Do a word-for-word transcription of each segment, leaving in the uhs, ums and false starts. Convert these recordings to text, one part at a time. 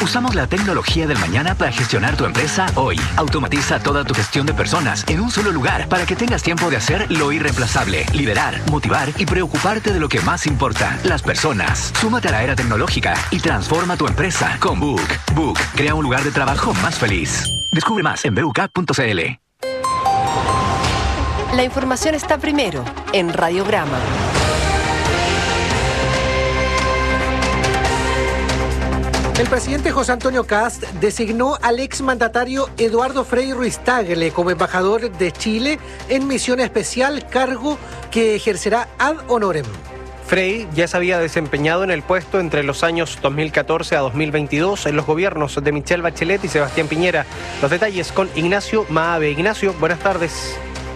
Usamos la tecnología del mañana para gestionar tu empresa hoy. Automatiza toda tu gestión de personas en un solo lugar para que tengas tiempo de hacer lo irreemplazable, liderar, motivar y preocuparte de lo que más importa, las personas. Súmate a la era tecnológica y transforma tu empresa con Book. Book crea un lugar de trabajo más feliz. Descubre más en b u k punto c l. La información está primero en Radiograma. El presidente José Antonio Kast designó al exmandatario Eduardo Frei Ruiz-Tagle como embajador de Chile en misión especial, cargo que ejercerá ad honorem. Frei ya se había desempeñado en el puesto entre los años dos mil catorce a dos mil veintidós en los gobiernos de Michelle Bachelet y Sebastián Piñera. Los detalles con Ignacio Maave. Ignacio, buenas tardes.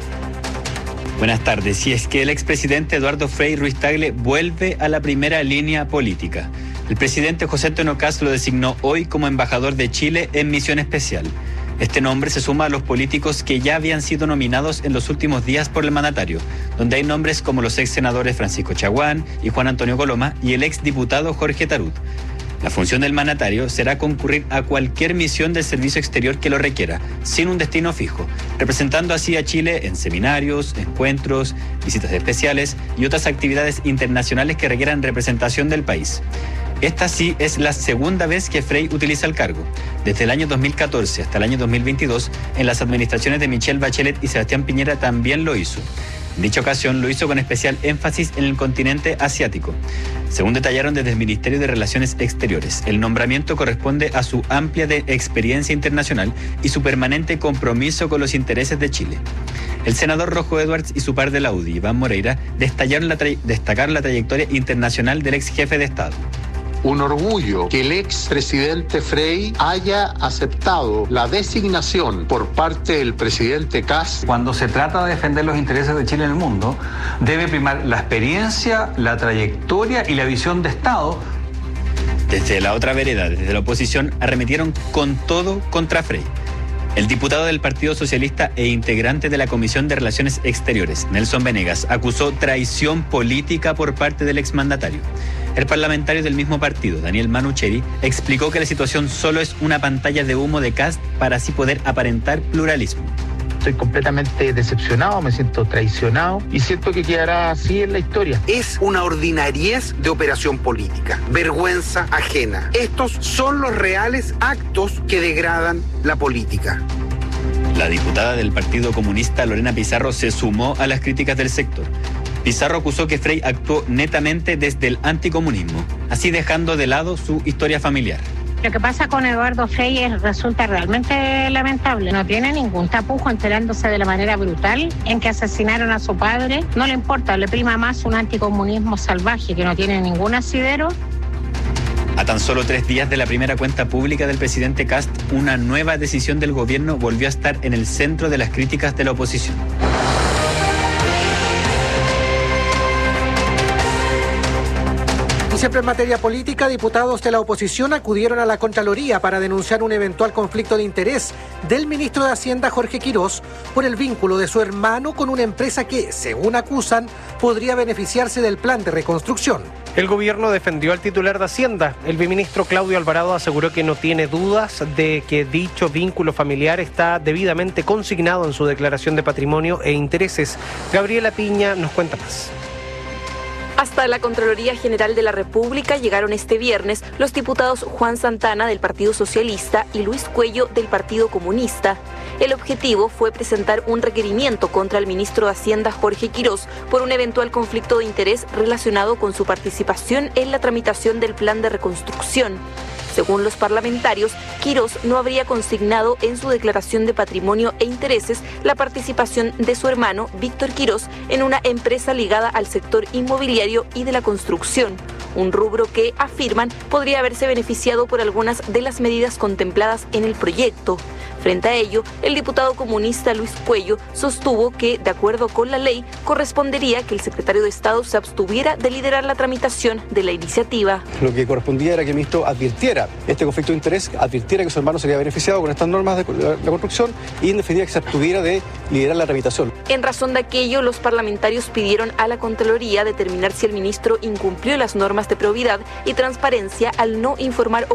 Buenas tardes. Y es que el expresidente Eduardo Frei Ruiz-Tagle vuelve a la primera línea política. El presidente José Antonio Kast lo designó hoy como embajador de Chile en misión especial. Este nombre se suma a los políticos que ya habían sido nominados en los últimos días por el mandatario, donde hay nombres como los ex senadores Francisco Chaguán y Juan Antonio Coloma y el ex diputado Jorge Tarut. La función del mandatario será concurrir a cualquier misión del servicio exterior que lo requiera, sin un destino fijo, representando así a Chile en seminarios, encuentros, visitas especiales y otras actividades internacionales que requieran representación del país. Esta sí es la segunda vez que Frei utiliza el cargo. Desde el año dos mil catorce hasta el año dos mil veintidós, en las administraciones de Michelle Bachelet y Sebastián Piñera también lo hizo. En dicha ocasión lo hizo con especial énfasis en el continente asiático. Según detallaron desde el Ministerio de Relaciones Exteriores, el nombramiento corresponde a su amplia de experiencia internacional y su permanente compromiso con los intereses de Chile. El senador Rojo Edwards y su par de la U D I, Iván Moreira, destacaron la, tra- destacaron la trayectoria internacional del ex jefe de Estado. Un orgullo que el expresidente Frei haya aceptado la designación por parte del presidente Kast. Cuando se trata de defender los intereses de Chile en el mundo, debe primar la experiencia, la trayectoria y la visión de Estado. Desde la otra vereda, desde la oposición, arremetieron con todo contra Frei. El diputado del Partido Socialista e integrante de la Comisión de Relaciones Exteriores, Nelson Venegas, acusó traición política por parte del exmandatario. El parlamentario del mismo partido, Daniel Manucheri, explicó que la situación solo es una pantalla de humo de Kast para así poder aparentar pluralismo. Estoy completamente decepcionado, me siento traicionado y siento que quedará así en la historia. Es una ordinariez de operación política, vergüenza ajena. Estos son los reales actos que degradan la política. La diputada del Partido Comunista, Lorena Pizarro, se sumó a las críticas del sector. Pizarro acusó que Frei actuó netamente desde el anticomunismo, así dejando de lado su historia familiar. Lo que pasa con Eduardo Frei es, resulta realmente lamentable. No tiene ningún tapujo enterándose de la manera brutal en que asesinaron a su padre. No le importa, le prima más un anticomunismo salvaje que no tiene ningún asidero. A tan solo tres días de la primera cuenta pública del presidente Kast, una nueva decisión del gobierno volvió a estar en el centro de las críticas de la oposición. Y siempre en materia política, diputados de la oposición acudieron a la Contraloría para denunciar un eventual conflicto de interés del ministro de Hacienda, Jorge Quirós, por el vínculo de su hermano con una empresa que, según acusan, podría beneficiarse del plan de reconstrucción. El gobierno defendió al titular de Hacienda. El viceministro Claudio Alvarado aseguró que no tiene dudas de que dicho vínculo familiar está debidamente consignado en su declaración de patrimonio e intereses. Gabriela Piña nos cuenta más. Hasta la Contraloría General de la República llegaron este viernes los diputados Juan Santana del Partido Socialista y Luis Cuello del Partido Comunista. El objetivo fue presentar un requerimiento contra el ministro de Hacienda, Jorge Quirós, por un eventual conflicto de interés relacionado con su participación en la tramitación del plan de reconstrucción. Según los parlamentarios, Quirós no habría consignado en su declaración de patrimonio e intereses la participación de su hermano, Víctor Quirós, en una empresa ligada al sector inmobiliario y de la construcción, un rubro que, afirman, podría haberse beneficiado por algunas de las medidas contempladas en el proyecto. Frente a ello, el diputado comunista Luis Cuello sostuvo que, de acuerdo con la ley, correspondería que el secretario de Estado se abstuviera de liderar la tramitación de la iniciativa. Lo que correspondía era que el ministro advirtiera este conflicto de interés, advirtiera que su hermano sería beneficiado con estas normas de la construcción y en definitiva que se abstuviera de liderar la tramitación. En razón de aquello, los parlamentarios pidieron a la Contraloría determinar si el ministro incumplió las normas de probidad y transparencia al no informar